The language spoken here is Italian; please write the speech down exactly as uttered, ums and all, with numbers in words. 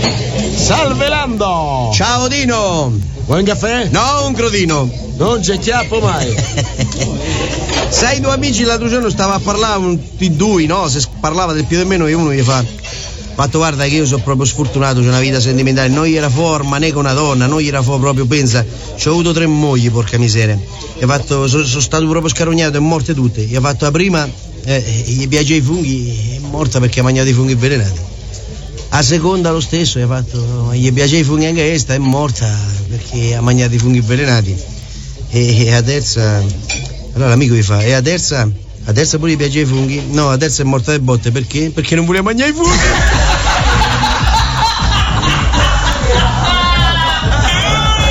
Salve Lando! Ciao Dino! Vuoi un caffè? No, un crodino! Non c'è chiappo mai! Sai, due amici l'altro giorno stava a parlare di due, no? Se parlava del più o meno e uno gli fa: fatto, guarda che io sono proprio sfortunato, c'ho una vita sentimentale, non gli era forma né con una donna, non gli era fuori proprio, pensa, c'ho avuto tre mogli, porca miseria. Gli ha fatto, sono, sono stato proprio scarognato e morte tutte. Gli ha fatto la prima, eh, gli piace i funghi, è morta perché ha mangiato i funghi avvelenati. A seconda lo stesso, gli ha fatto, gli piace i funghi anche questa, è morta perché ha mangiato i funghi avvelenati. E, e a terza, allora l'amico gli fa, e a terza, a terza pure gli piace i funghi? No, a terza è morta le botte, perché? Perché non voleva mangiare i funghi.